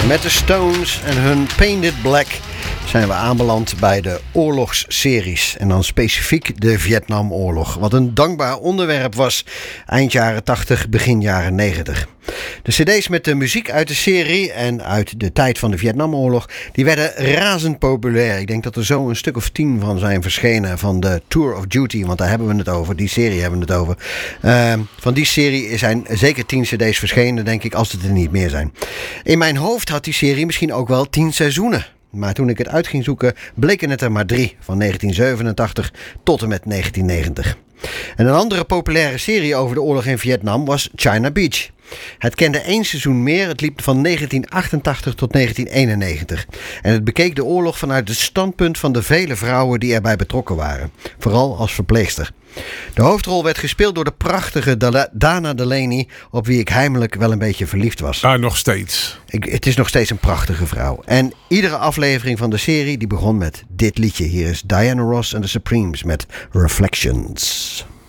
Met de Stones en hun Painted Black zijn we aanbeland bij de oorlogsseries. En dan specifiek de Vietnamoorlog. Wat een dankbaar onderwerp was eind jaren 80, begin jaren 90. De cd's met de muziek uit de serie en uit de tijd van de Vietnamoorlog, die werden razend populair. Ik denk dat er zo een stuk of 10 van zijn verschenen van de Tour of Duty, want daar hebben we het over. Die serie hebben we het over. Van die serie zijn zeker 10 cd's verschenen, denk ik, als het er niet meer zijn. In mijn hoofd had die serie misschien ook wel 10 seizoenen. Maar toen ik het uit ging zoeken, bleken het er maar 3, van 1987 tot en met 1990. En een andere populaire serie over de oorlog in Vietnam was China Beach. Het kende 1 seizoen meer, het liep van 1988 tot 1991. En het bekeek de oorlog vanuit het standpunt van de vele vrouwen die erbij betrokken waren. Vooral als verpleegster. De hoofdrol werd gespeeld door de prachtige Dana Delaney, op wie ik heimelijk wel een beetje verliefd was. Nog steeds. Het is nog steeds een prachtige vrouw. En iedere aflevering van de serie die begon met dit liedje. Hier is Diana Ross en The Supremes met Reflections.